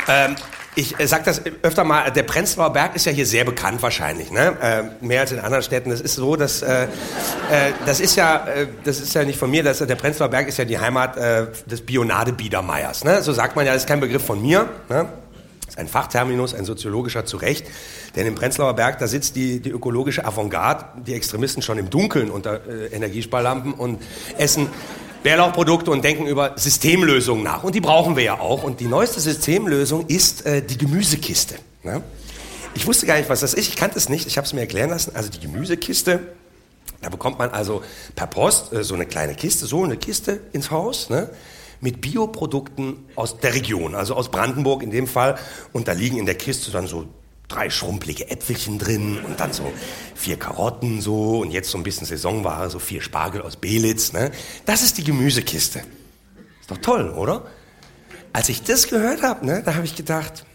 Ich sag das öfter mal, der Prenzlauer Berg ist ja hier sehr bekannt wahrscheinlich, ne? Mehr als in anderen Städten. Das ist so, dass das ist ja nicht von mir, der Prenzlauer Berg ist ja die Heimat des Bionade-Biedermeiers, ne? So sagt man ja, das ist kein Begriff von mir, ne? Das ist ein Fachterminus, ein soziologischer zu Recht. Denn im Prenzlauer Berg, da sitzt die ökologische Avantgarde, die Extremisten schon im Dunkeln unter Energiesparlampen und essen Bärlauchprodukte und denken über Systemlösungen nach. Und die brauchen wir ja auch. Und die neueste Systemlösung ist die Gemüsekiste. Ne? Ich wusste gar nicht, was das ist. Ich kannte es nicht. Ich habe es mir erklären lassen. Also die Gemüsekiste, da bekommt man also per Post so eine kleine Kiste, so eine Kiste ins Haus, ne? Mit Bioprodukten aus der Region, also aus Brandenburg in dem Fall. Und da liegen in der Kiste dann so 3 schrumpelige Äpfelchen drin und dann so 4 Karotten so und jetzt so ein bisschen Saisonware, so 4 Spargel aus Belitz. Ne? Das ist die Gemüsekiste. Ist doch toll, oder? Als ich das gehört habe, ne, da habe ich gedacht,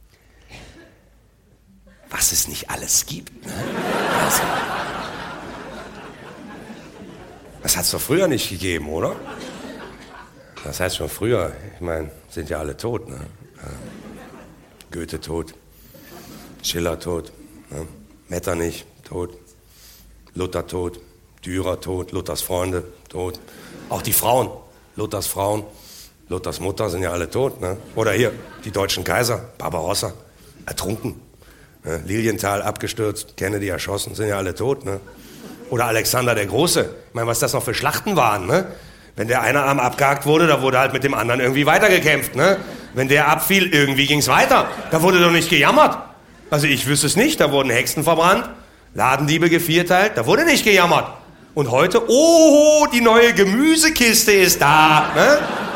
was es nicht alles gibt. Ne? Also, das hat es doch früher nicht gegeben, oder? Das heißt schon früher, ich meine, sind ja alle tot. Ne? Goethe tot. Schiller tot, ne? Metternich tot, Luther tot, Dürer tot, Luthers Freunde tot, auch die Frauen, Luthers Frauen, Luthers Mutter sind ja alle tot, ne? Oder hier, die deutschen Kaiser, Barbarossa, ertrunken, ne? Lilienthal abgestürzt, Kennedy erschossen, sind ja alle tot, ne? Oder Alexander der Große, ich meine, was das noch für Schlachten waren, ne? Wenn der eine Arm abgehakt wurde, da wurde halt mit dem anderen irgendwie weitergekämpft, ne? Wenn der abfiel, irgendwie ging's weiter, da wurde doch nicht gejammert. Also ich wüsste es nicht, da wurden Hexen verbrannt, Ladendiebe gevierteilt, da wurde nicht gejammert. Und heute, oh, die neue Gemüsekiste ist da. Ne?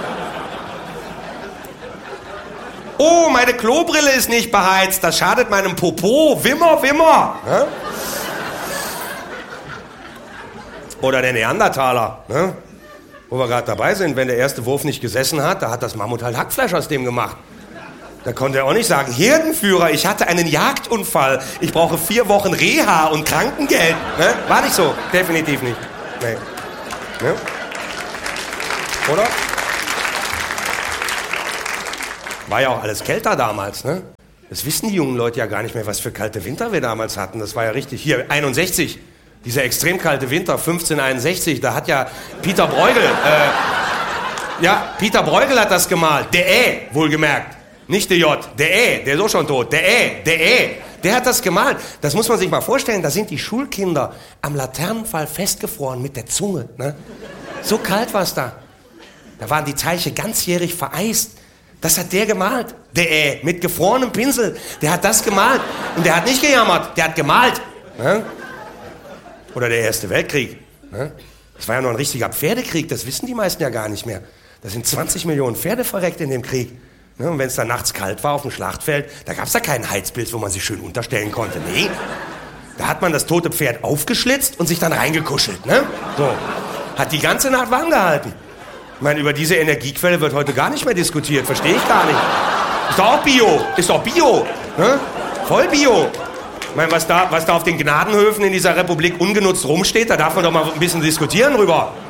Oh, meine Klobrille ist nicht beheizt, das schadet meinem Popo, Wimmer, Wimmer. Ne? Oder der Neandertaler, ne? Wo wir gerade dabei sind, wenn der erste Wurf nicht gesessen hat, da hat das Mammut halt Hackfleisch aus dem gemacht. Da konnte er auch nicht sagen, Herdenführer, ich hatte einen Jagdunfall, ich brauche 4 Wochen Reha und Krankengeld. Ne? War nicht so, definitiv nicht. Nee. Ne? Oder? War ja auch alles kälter damals, ne? Das wissen die jungen Leute ja gar nicht mehr, was für kalte Winter wir damals hatten. Das war ja richtig, hier, 61, dieser extrem kalte Winter, 1561, da hat ja Peter Bruegel, Peter Bruegel hat das gemalt, wohlgemerkt. Nicht der J, der ist auch schon tot, der hat das gemalt. Das muss man sich mal vorstellen, da sind die Schulkinder am Laternenpfahl festgefroren mit der Zunge. Ne? So kalt war es da. Da waren die Teiche ganzjährig vereist. Das hat der gemalt, mit gefrorenem Pinsel. Der hat das gemalt und der hat nicht gejammert, der hat gemalt. Ne? Oder der Erste Weltkrieg. Ne? Das war ja noch ein richtiger Pferdekrieg, das wissen die meisten ja gar nicht mehr. Da sind 20 Millionen Pferde verreckt in dem Krieg. Und wenn es dann nachts kalt war auf dem Schlachtfeld, da gab es da keinen Heizpilz, wo man sich schön unterstellen konnte. Nee, da hat man das tote Pferd aufgeschlitzt und sich dann reingekuschelt. Ne? So. Hat die ganze Nacht warm gehalten. Ich meine, über diese Energiequelle wird heute gar nicht mehr diskutiert. Verstehe ich gar nicht. Ist doch auch Bio. Ist doch Bio. Ne? Voll Bio. Ich meine, was da auf den Gnadenhöfen in dieser Republik ungenutzt rumsteht, da darf man doch mal ein bisschen diskutieren drüber.